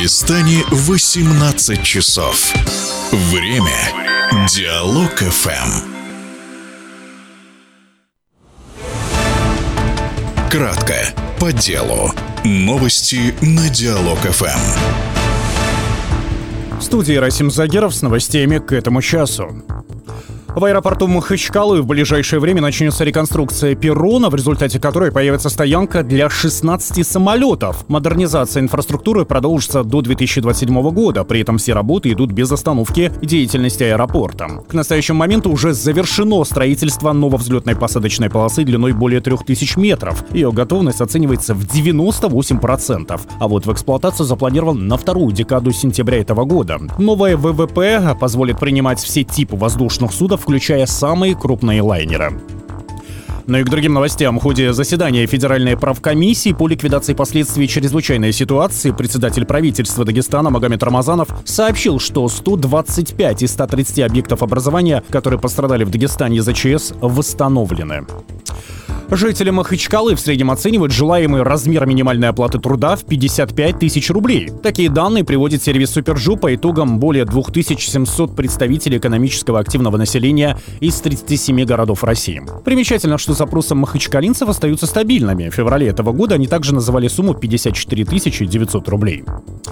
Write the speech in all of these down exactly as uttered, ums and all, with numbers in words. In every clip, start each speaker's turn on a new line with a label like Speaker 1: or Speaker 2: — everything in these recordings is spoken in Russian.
Speaker 1: Дагестане восемнадцать часов. Время Диалог эф эм. Кратко, по делу. Новости на Диалог эф эм.
Speaker 2: В студии Расим Загеров с новостями к этому часу. В аэропорту Махачкалы в ближайшее время начнется реконструкция перрона, в результате которой появится стоянка для шестнадцати самолетов. Модернизация инфраструктуры продолжится до две тысячи двадцать седьмого года, при этом все работы идут без остановки деятельности аэропорта. К настоящему моменту уже завершено строительство нововзлетной посадочной полосы длиной более трех тысяч метров. Ее готовность оценивается в девяносто восемь процентов, а вот в эксплуатацию запланирован на вторую декаду сентября этого года. Новое вэ вэ пэ позволит принимать все типы воздушных судов, включая самые крупные лайнеры. Ну и к другим новостям. В ходе заседания Федеральной правкомиссии по ликвидации последствий чрезвычайной ситуации председатель правительства Дагестана Магомед Рамазанов сообщил, что сто двадцать пять из ста тридцати объектов образования, которые пострадали в Дагестане из-за ЧС, восстановлены. Жители Махачкалы в среднем оценивают желаемый размер минимальной оплаты труда в пятьдесят пять тысяч рублей. Такие данные приводит сервис Суперджоп по итогам более две тысячи семьсот представителей экономического активного населения из тридцати семи городов России. Примечательно, что запросы махачкалинцев остаются стабильными. В феврале этого года они также называли сумму пятьдесят четыре тысячи девятьсот рублей.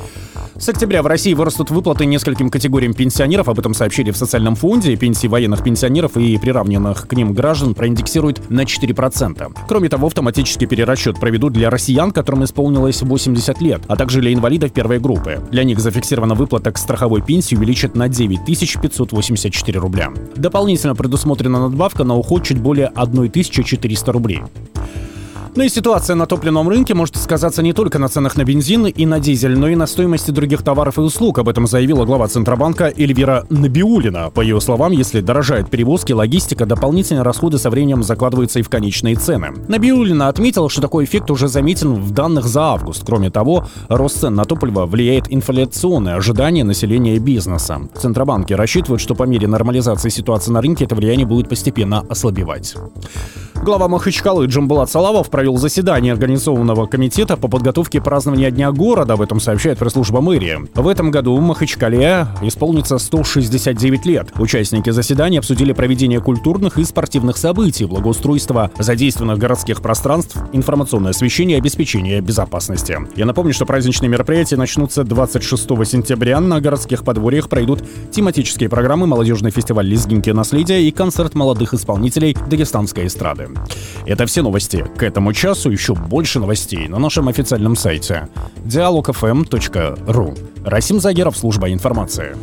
Speaker 2: С октября в России вырастут выплаты нескольким категориям пенсионеров. Об этом сообщили в социальном фонде. Пенсии военных пенсионеров и приравненных к ним граждан проиндексируют на четыре процента. Кроме того, автоматический перерасчет проведут для россиян, которым исполнилось восемьдесят лет, а также для инвалидов первой группы. Для них зафиксирована выплата к страховой пенсии увеличат на девять тысяч пятьсот восемьдесят четыре рубля. Дополнительно предусмотрена надбавка на уход чуть более тысяча четыреста рублей. Ну и ситуация на топливном рынке может сказаться не только на ценах на бензин и на дизель, но и на стоимости других товаров и услуг. Об этом заявила глава Центробанка Эльвира Набиуллина. По ее словам, если дорожают перевозки, логистика, дополнительные расходы со временем закладываются и в конечные цены. Набиуллина отметила, что такой эффект уже заметен в данных за август. Кроме того, рост цен на топливо влияет инфляционные ожидания населения и бизнеса. В Центробанке рассчитывают, что по мере нормализации ситуации на рынке это влияние будет постепенно ослабевать. Глава Махачкалы Джамбулат Салавов провел заседание Организованного комитета по подготовке празднования Дня города. Об этом сообщает пресс-служба мэрии. В этом году в Махачкале исполнится сто шестьдесят девять лет. Участники заседания обсудили проведение культурных и спортивных событий, благоустройство задействованных городских пространств, информационное освещение и обеспечение безопасности. Я напомню, что праздничные мероприятия начнутся двадцать шестого сентября. На городских подворьях пройдут тематические программы, молодежный фестиваль «Лезгинки наследия» и концерт молодых исполнителей дагестанской эстрады. Это все новости к этому часу. Еще больше новостей на нашем официальном сайте диалог эф эм точка ру. Расим Загеров, служба информации.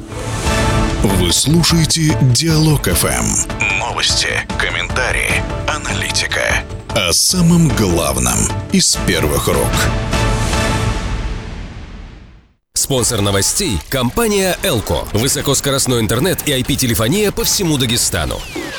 Speaker 1: Вы слушаете Диалог эф эм. Новости, комментарии, аналитика. О самом главном из первых рук.
Speaker 3: Спонсор новостей – компания «Элко». Высокоскоростной интернет и ай пи-телефония по всему Дагестану.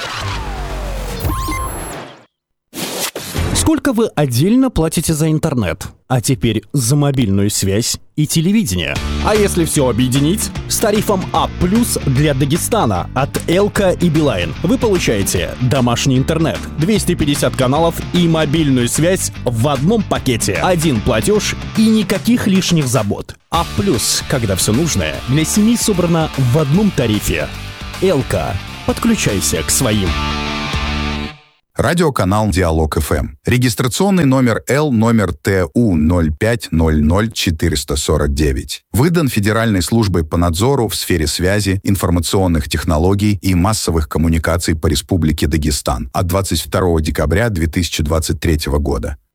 Speaker 2: Сколько вы отдельно платите за интернет? А теперь за мобильную связь и телевидение. А если все объединить? С тарифом А плюс для Дагестана от Элко и Билайн вы получаете домашний интернет, двести пятьдесят каналов и мобильную связь в одном пакете. Один платеж и никаких лишних забот. А плюс, когда все нужное для семьи собрано в одном тарифе. Элко. Подключайся к своим.
Speaker 4: Радиоканал Диалог эф эм. Регистрационный номер Л номер Т У ноль пять ноль ноль четыреста сорок девять. Выдан Федеральной службой по надзору в сфере связи, информационных технологий и массовых коммуникаций по Республике Дагестан от двадцать второго декабря две тысячи двадцать третьего года.